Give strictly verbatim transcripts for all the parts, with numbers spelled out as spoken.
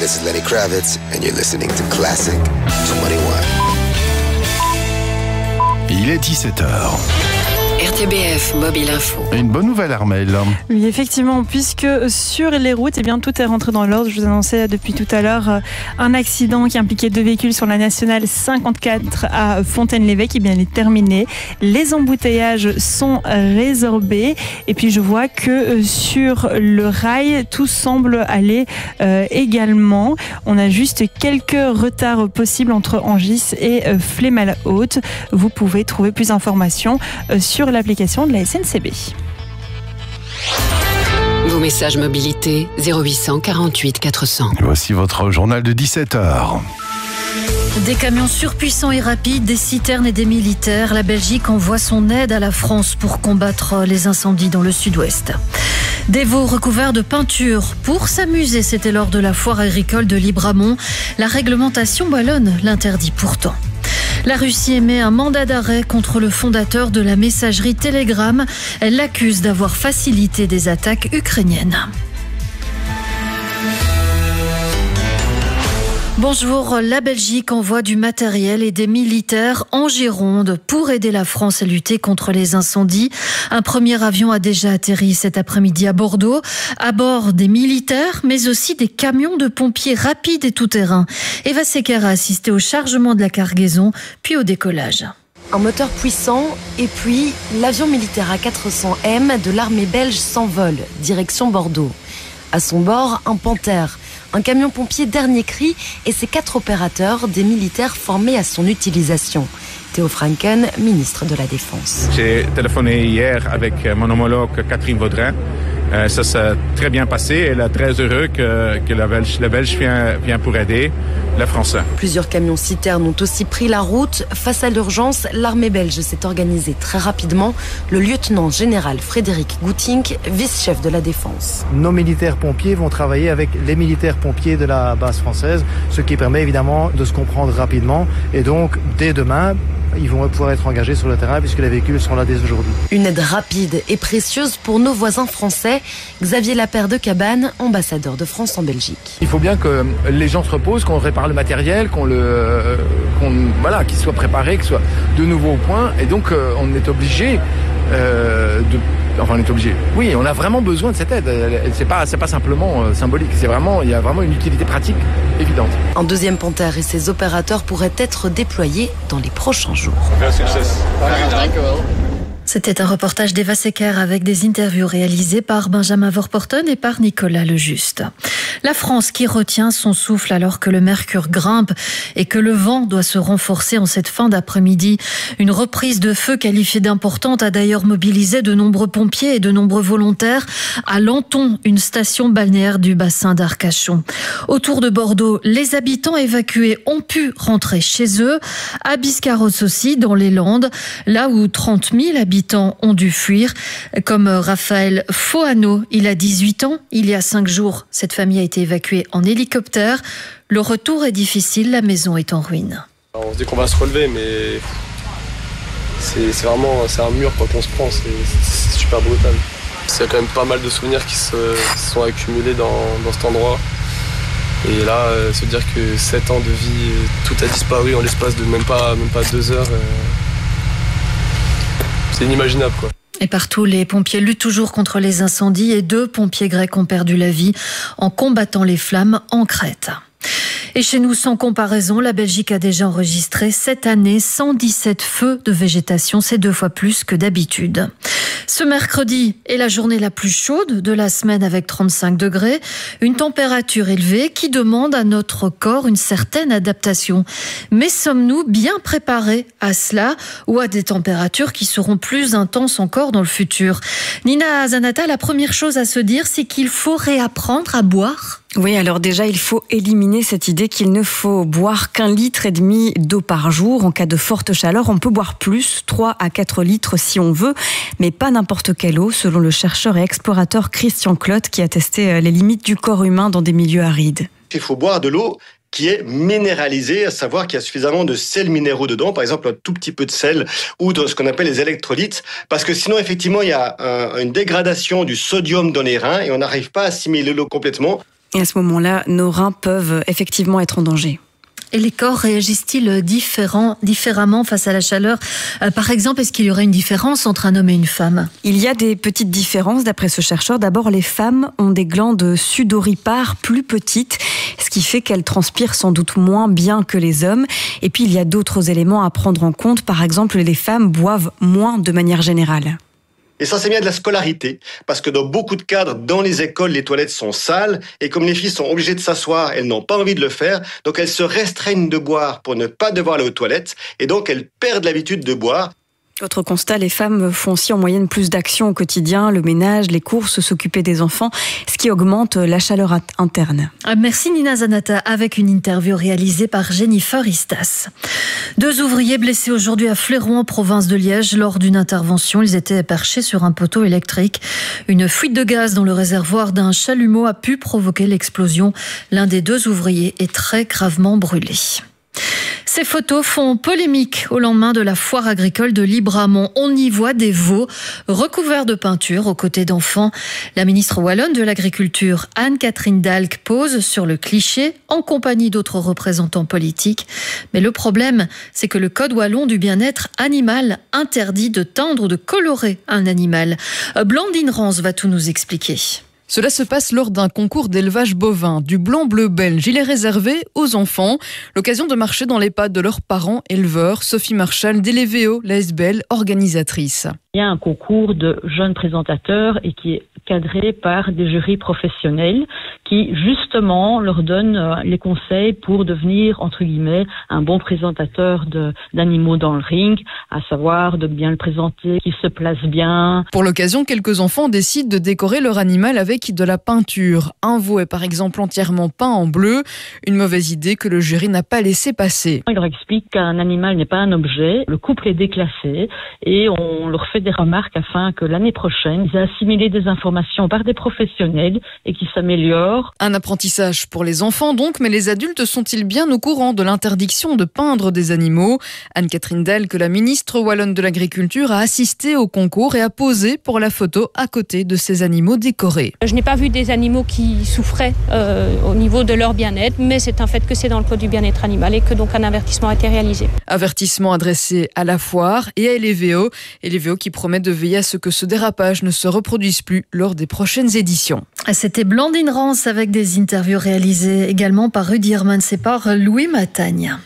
this is Lenny Kravitz, and you're listening to Classic vingt-et-un. Il est dix-sept heures. R T B F Mobile Info. Et une bonne nouvelle, Armelle. Oui, effectivement, puisque sur les routes, eh bien, tout est rentré dans l'ordre. Je vous annonçais depuis tout à l'heure un accident qui impliquait deux véhicules sur la nationale cinquante-quatre à Fontaine-l'Évêque. Eh bien, il est terminé. Les embouteillages sont résorbés. Et puis, je vois que sur le rail, tout semble aller euh, également. On a juste quelques retards possibles entre Angis et euh, Flémal-Haute. Vous pouvez trouver plus d'informations euh, sur l'application de la S N C B. Vos messages mobilité zéro huit cent quarante-huit quatre cents. Voici votre journal de dix-sept heures. Des camions surpuissants et rapides, des citernes et des militaires. La Belgique envoie son aide à la France pour combattre les incendies dans le sud-ouest. Des veaux recouverts de peinture pour s'amuser, c'était lors de la foire agricole de Libramont. La réglementation wallonne l'interdit pourtant. La Russie émet un mandat d'arrêt contre le fondateur de la messagerie Telegram. Elle l'accuse d'avoir facilité des attaques ukrainiennes. Bonjour, la Belgique envoie du matériel et des militaires en Gironde pour aider la France à lutter contre les incendies. Un premier avion a déjà atterri cet après-midi à Bordeaux, à bord des militaires, mais aussi des camions de pompiers rapides et tout-terrain. Eva Secker a assisté au chargement de la cargaison, puis au décollage. Un moteur puissant et puis l'avion militaire A quatre cents M de l'armée belge s'envole, direction Bordeaux. À son bord, un Panthère, un camion pompier dernier cri et ses quatre opérateurs, des militaires formés à son utilisation. Théo Franken, ministre de la Défense. J'ai téléphoné hier avec mon homologue Catherine Vaudrin. Euh, ça s'est très bien passé. Elle est très heureuse que, que la Belge, la Belge vient, vient pour aider les Français. Plusieurs camions citernes ont aussi pris la route. Face à l'urgence, l'armée belge s'est organisée très rapidement. Le lieutenant général Frédéric Goutink, vice-chef de la Défense. Nos militaires pompiers vont travailler avec les militaires pompiers de la base française, ce qui permet évidemment de se comprendre rapidement. Et donc, dès demain, ils vont pouvoir être engagés sur le terrain puisque les véhicules sont là dès aujourd'hui. Une aide rapide et précieuse pour nos voisins français. Xavier Lapère de Cabane, ambassadeur de France en Belgique. Il faut bien que les gens se reposent, qu'on répare le matériel, qu'on le, qu'on, voilà, qu'il soit préparé, qu'il soit de nouveau au point. Et donc, euh, on est obligé euh, de... Enfin, on est obligé. Oui, on a vraiment besoin de cette aide. C'est pas, c'est pas simplement euh, symbolique. C'est vraiment, il y a vraiment une utilité pratique évidente. Un deuxième Panthère et ses opérateurs pourraient être déployés dans les prochains jours. C'était un reportage d'Eva Secker avec des interviews réalisées par Benjamin Vorporten et par Nicolas Lejuste. La France qui retient son souffle alors que le mercure grimpe et que le vent doit se renforcer en cette fin d'après-midi. Une reprise de feu qualifiée d'importante a d'ailleurs mobilisé de nombreux pompiers et de nombreux volontaires à Lanton, une station balnéaire du bassin d'Arcachon. Autour de Bordeaux, les habitants évacués ont pu rentrer chez eux. À Biscarrosse aussi, dans les Landes, là où trente mille habitants ont dû fuir, comme Raphaël Foano. Il a dix-huit ans. Il y a cinq jours, cette famille a été évacuée en hélicoptère. Le retour est difficile, la maison est en ruine. On se dit qu'on va se relever, mais c'est, c'est vraiment c'est un mur quand on se prend, c'est, c'est super brutal. Il y a quand même pas mal de souvenirs qui se qui sont accumulés dans, dans cet endroit. Et là, euh, se dire que sept ans de vie, tout a disparu en l'espace de même pas, même pas deux heures, euh, c'est inimaginable, quoi. Et partout, les pompiers luttent toujours contre les incendies et deux pompiers grecs ont perdu la vie en combattant les flammes en Crète. Et chez nous, sans comparaison, la Belgique a déjà enregistré cette année cent dix-sept feux de végétation. C'est deux fois plus que d'habitude. Ce mercredi est la journée la plus chaude de la semaine avec trente-cinq degrés. Une température élevée qui demande à notre corps une certaine adaptation. Mais sommes-nous bien préparés à cela ou à des températures qui seront plus intenses encore dans le futur? Nina Zanata, la première chose à se dire, c'est qu'il faut réapprendre à boire. Oui, alors déjà, il faut éliminer cette idée qu'il ne faut boire qu'un litre et demi d'eau par jour. En cas de forte chaleur, on peut boire plus, trois à quatre litres si on veut, mais pas n'importe quelle eau, selon le chercheur et explorateur Christian Clotte, qui a testé les limites du corps humain dans des milieux arides. Il faut boire de l'eau qui est minéralisée, à savoir qu'il y a suffisamment de sels minéraux dedans, par exemple un tout petit peu de sel ou de ce qu'on appelle les électrolytes, parce que sinon effectivement il y a un, une dégradation du sodium dans les reins et on n'arrive pas à assimiler l'eau complètement. Et à ce moment-là, nos reins peuvent effectivement être en danger. Et les corps réagissent-ils différent, différemment face à la chaleur ? euh, Par exemple, est-ce qu'il y aurait une différence entre un homme et une femme ? Il y a des petites différences d'après ce chercheur. D'abord, les femmes ont des glandes sudoripares plus petites, ce qui fait qu'elles transpirent sans doute moins bien que les hommes. Et puis, il y a d'autres éléments à prendre en compte. Par exemple, les femmes boivent moins de manière générale. Et ça, c'est bien de la scolarité, parce que dans beaucoup de cadres, dans les écoles, les toilettes sont sales, et comme les filles sont obligées de s'asseoir, elles n'ont pas envie de le faire, donc elles se restreignent de boire pour ne pas devoir aller aux toilettes, et donc elles perdent l'habitude de boire. Autre constat, les femmes font aussi en moyenne plus d'actions au quotidien, le ménage, les courses, s'occuper des enfants, ce qui augmente la chaleur interne. Merci Nina Zanata, avec une interview réalisée par Jennifer Istas. Deux ouvriers blessés aujourd'hui à Fléron, en province de Liège, lors d'une intervention. Ils étaient perchés sur un poteau électrique. Une fuite de gaz dans le réservoir d'un chalumeau a pu provoquer l'explosion. L'un des deux ouvriers est très gravement brûlé. Ces photos font polémique au lendemain de la foire agricole de Libramont. On y voit des veaux recouverts de peinture aux côtés d'enfants. La ministre wallonne de l'Agriculture, Anne-Catherine Dalck, pose sur le cliché en compagnie d'autres représentants politiques. Mais le problème, c'est que le Code wallon du bien-être animal interdit de teindre ou de colorer un animal. Blandine Rance va tout nous expliquer. Cela se passe lors d'un concours d'élevage bovin. Du blanc-bleu belge, il est réservé aux enfants. L'occasion de marcher dans les pas de leurs parents éleveurs. Sophie Marchal d'Eleveo, la S B L, organisatrice. Il y a un concours de jeunes présentateurs et qui est cadré par des jurys professionnels qui, justement, leur donnent les conseils pour devenir, entre guillemets, un bon présentateur de, d'animaux dans le ring, à savoir de bien le présenter, qu'il se place bien. Pour l'occasion, quelques enfants décident de décorer leur animal avec de la peinture. Un veau est par exemple entièrement peint en bleu, une mauvaise idée que le jury n'a pas laissé passer. Il leur explique qu'un animal n'est pas un objet, le couple est déclassé et on leur fait des remarques afin que l'année prochaine, ils aient assimilé des informations par des professionnels et qu'ils s'améliorent. Un apprentissage pour les enfants donc, mais les adultes sont-ils bien au courant de l'interdiction de peindre des animaux ? Anne-Catherine Dalck, la ministre wallonne de l'Agriculture, a assisté au concours et a posé pour la photo à côté de ces animaux décorés. Je n'ai pas vu des animaux qui souffraient euh, au niveau de leur bien-être, mais c'est un fait que c'est dans le code du bien-être animal et que donc un avertissement a été réalisé. Avertissement adressé à la foire et à Eleveo. Eleveo qui promet de veiller à ce que ce dérapage ne se reproduise plus lors des prochaines éditions. C'était Blandine Rance avec des interviews réalisées également par Rudy Hermans et par Louis Matagne.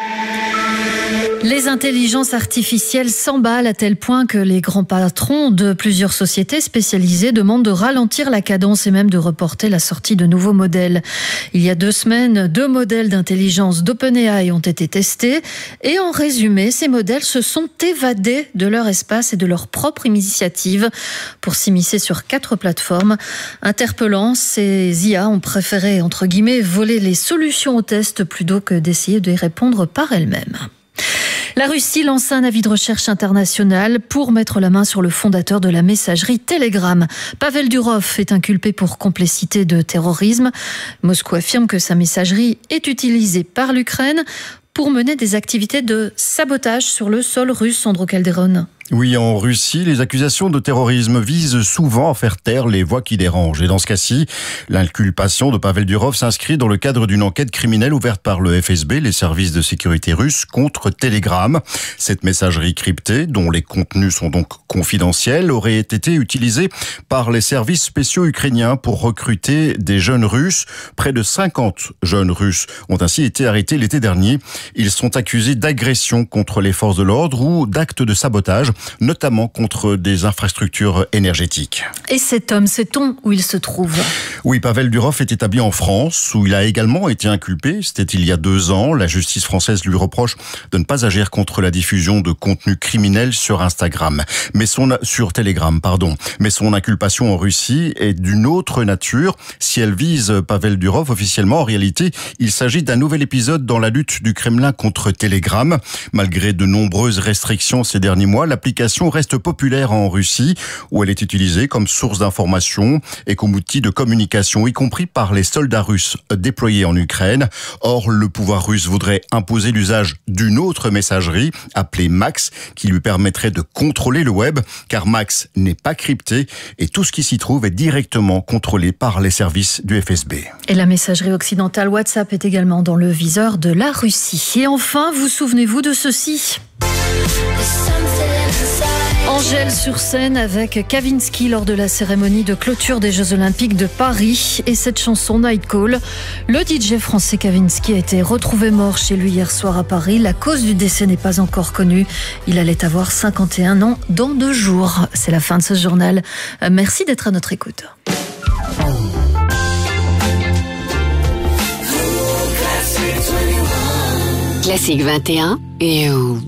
Les intelligences artificielles s'emballent à tel point que les grands patrons de plusieurs sociétés spécialisées demandent de ralentir la cadence et même de reporter la sortie de nouveaux modèles. Il y a deux semaines, deux modèles d'intelligence d'OpenAI ont été testés et en résumé, ces modèles se sont évadés de leur espace et de leur propre initiative pour s'immiscer sur quatre plateformes. Interpellant, ces I A ont préféré, entre guillemets, voler les solutions aux tests plutôt que d'essayer de y répondre par elles-mêmes. La Russie lance un avis de recherche international pour mettre la main sur le fondateur de la messagerie Telegram. Pavel Durov est inculpé pour complicité de terrorisme. Moscou affirme que sa messagerie est utilisée par l'Ukraine pour mener des activités de sabotage sur le sol russe. Sandro Calderon. Oui, en Russie, les accusations de terrorisme visent souvent à faire taire les voix qui dérangent. Et dans ce cas-ci, l'inculpation de Pavel Durov s'inscrit dans le cadre d'une enquête criminelle ouverte par le F S B, les services de sécurité russes, contre Telegram. Cette messagerie cryptée, dont les contenus sont donc confidentiels, aurait été utilisée par les services spéciaux ukrainiens pour recruter des jeunes Russes. Près de cinquante jeunes Russes ont ainsi été arrêtés l'été dernier. Ils sont accusés d'agression contre les forces de l'ordre ou d'actes de sabotage, notamment contre des infrastructures énergétiques. Et cet homme, sait-on où il se trouve ? Oui, Pavel Durov est établi en France, où il a également été inculpé. C'était il y a deux ans. La justice française lui reproche de ne pas agir contre la diffusion de contenus criminels sur Instagram, mais son sur Telegram, pardon. Mais son inculpation en Russie est d'une autre nature. Si elle vise Pavel Durov officiellement, en réalité, il s'agit d'un nouvel épisode dans la lutte du Kremlin contre Telegram. Malgré de nombreuses restrictions ces derniers mois, la l'application reste populaire en Russie, où elle est utilisée comme source d'information et comme outil de communication, y compris par les soldats russes déployés en Ukraine. Or, le pouvoir russe voudrait imposer l'usage d'une autre messagerie, appelée Max, qui lui permettrait de contrôler le web, car Max n'est pas crypté et tout ce qui s'y trouve est directement contrôlé par les services du F S B. Et la messagerie occidentale WhatsApp est également dans le viseur de la Russie. Et enfin, vous souvenez-vous de ceci ? Angèle-sur-Seine avec Kavinsky lors de la cérémonie de clôture des Jeux Olympiques de Paris et cette chanson Night Call. Le D J français Kavinsky a été retrouvé mort chez lui hier soir à Paris. La cause du décès n'est pas encore connue. Il allait avoir cinquante et un ans dans deux jours. C'est la fin de ce journal. Merci d'être à notre écoute. Classique vingt et un et